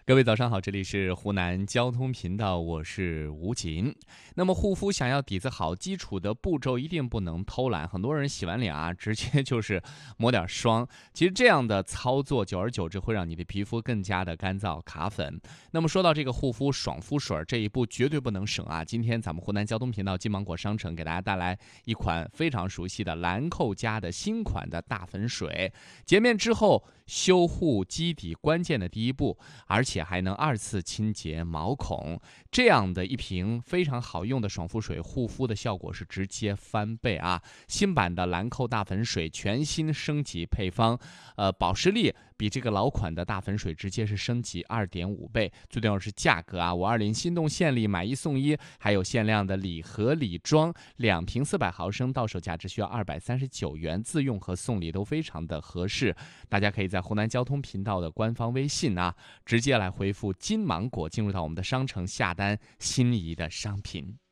各位早上好，这里是湖南交通频道，我是吴锦。那么护肤想要底子好，基础的步骤一定不能偷懒。很多人洗完脸啊，直接就是抹点霜。其实这样的操作，久而久之会让你的皮肤更加的干燥卡粉。那么说到这个护肤爽肤水这一步，绝对不能省啊！今天咱们湖南交通频道金芒果商城给大家带来一款非常熟悉的兰蔻家的新款的大粉水，洁面之后修护基底关键的第一步，而且还能2次清洁毛孔。这样的一瓶非常好用的爽肤水，护肤的效果是直接翻倍啊！新版的兰蔻大粉水全新升级配方，保湿力比这个老款的大粉水直接是升级2.5倍。最重要是价格啊，520心动献礼买1送1，还有限量的礼盒礼装，2瓶400毫升，到手价只需要239元，自用和送礼都非常的合适。大家可以在湖南交通频道的官方微信啊，直接来回复金芒果，进入到我们的商城下单心仪的商品。